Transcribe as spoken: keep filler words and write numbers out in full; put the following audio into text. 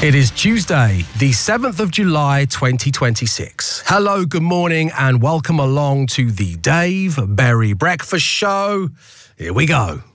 It is Tuesday, the seventh of July, twenty twenty-six. Hello, good morning, and welcome along to the Dave Berry Breakfast Show. Here we go.